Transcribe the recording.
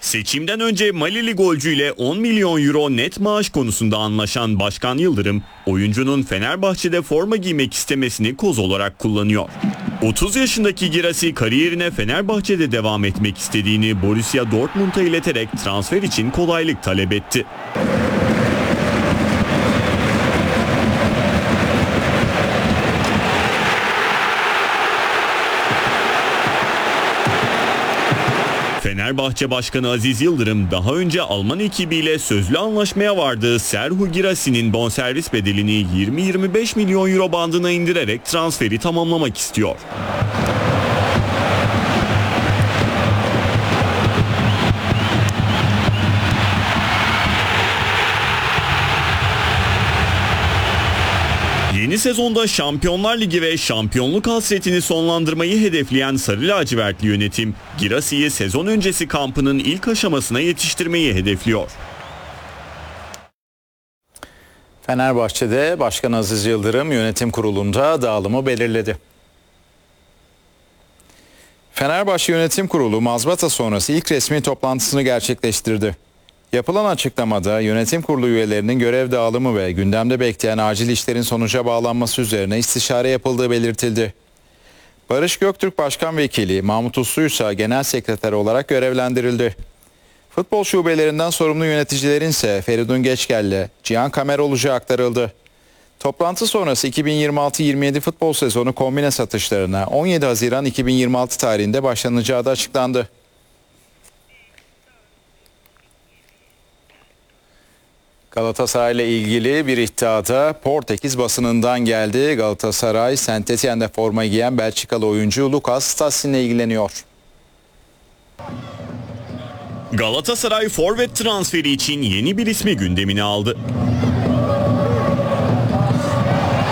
Seçimden önce Malili golcüyle 10 milyon euro net maaş konusunda anlaşan Başkan Yıldırım, oyuncunun Fenerbahçe'de forma giymek istemesini koz olarak kullanıyor. 30 yaşındaki Girassi kariyerine Fenerbahçe'de devam etmek istediğini Borussia Dortmund'a ileterek transfer için kolaylık talep etti. Fenerbahçe Başkanı Aziz Yıldırım daha önce Alman ekibiyle sözlü anlaşmaya vardığı Serhou Guirassi'nin bonservis bedelini 20-25 milyon euro bandına indirerek transferi tamamlamak istiyor. Yeni sezonda Şampiyonlar Ligi ve şampiyonluk hasretini sonlandırmayı hedefleyen Sarı Lacivertli yönetim, Guirassi'yi sezon öncesi kampının ilk aşamasına yetiştirmeyi hedefliyor. Fenerbahçe'de Başkan Aziz Yıldırım yönetim kurulunda dağılımı belirledi. Fenerbahçe Yönetim Kurulu mazbata sonrası ilk resmi toplantısını gerçekleştirdi. Yapılan açıklamada yönetim kurulu üyelerinin görev dağılımı ve gündemde bekleyen acil işlerin sonuca bağlanması üzerine istişare yapıldığı belirtildi. Barış Göktürk Başkan Vekili, Mahmut Uslu ise Genel Sekreter olarak görevlendirildi. Futbol şubelerinden sorumlu yöneticilerin ise Feridun Geçgel'le Cihan Kameroğlu'ya aktarıldı. Toplantı sonrası 2026-27 futbol sezonu kombine satışlarına 17 Haziran 2026 tarihinde başlanacağı da açıklandı. Galatasaray ile ilgili bir iddiada Portekiz basınından geldi. Galatasaray Saint Etienne'de forma giyen Belçikalı oyuncu Lucas Stassin'le ilgileniyor. Galatasaray forvet transferi için yeni bir ismi gündemine aldı.